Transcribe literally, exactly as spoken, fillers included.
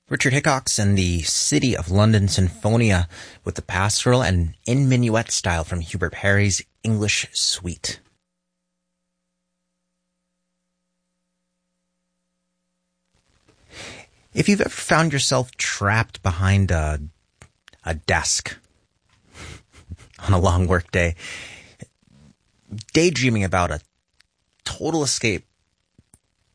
Richard Hickox and the City of London Sinfonia with the pastoral and in minuet style from Hubert Parry's English Suite. If you've ever found yourself trapped behind a, a desk on a long work day, daydreaming about a total escape